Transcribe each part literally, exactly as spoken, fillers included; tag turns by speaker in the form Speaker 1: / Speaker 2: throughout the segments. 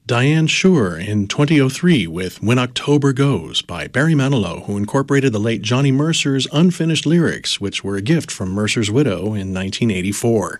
Speaker 1: Diane Shure in twenty oh three with When October Goes by Barry Manilow, who incorporated the late Johnny Mercer's unfinished lyrics, which were a gift from Mercer's widow in nineteen eighty-four.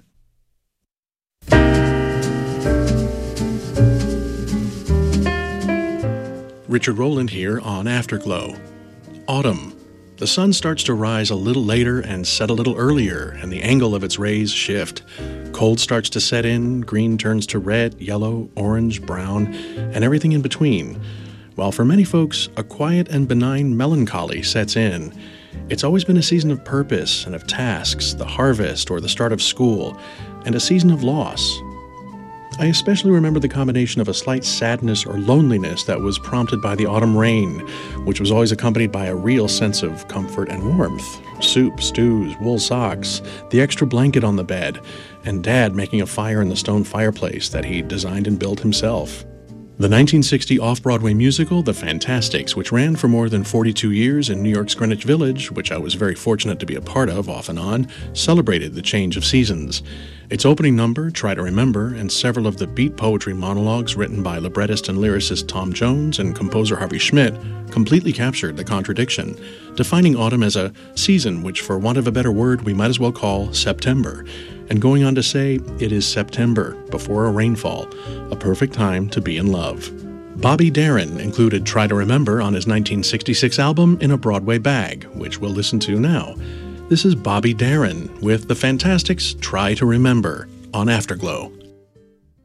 Speaker 1: Richard Rowland here on Afterglow. Autumn. The sun starts to rise a little later and set a little earlier, and the angle of its rays shift. Cold starts to set in, green turns to red, yellow, orange, brown, and everything in between. While for many folks, a quiet and benign melancholy sets in. It's always been a season of purpose and of tasks, the harvest or the start of school, and a season of loss. I especially remember the combination of a slight sadness or loneliness that was prompted by the autumn rain, which was always accompanied by a real sense of comfort and warmth. Soup, stews, wool socks, the extra blanket on the bed, and Dad making a fire in the stone fireplace that he designed and built himself. The nineteen sixty off-Broadway musical, The Fantastics, which ran for more than forty-two years in New York's Greenwich Village, which I was very fortunate to be a part of off and on, celebrated the change of seasons. Its opening number, Try to Remember, and several of the beat poetry monologues written by librettist and lyricist Tom Jones and composer Harvey Schmidt completely captured the contradiction, defining autumn as a season which, for want of a better word, we might as well call September, and going on to say it is September, before a rainfall, a perfect time to be in love. Bobby Darin included Try to Remember on his nineteen sixty-six album In a Broadway Bag, which we'll listen to now. This is Bobby Darin with The Fantastics' Try to Remember on Afterglow.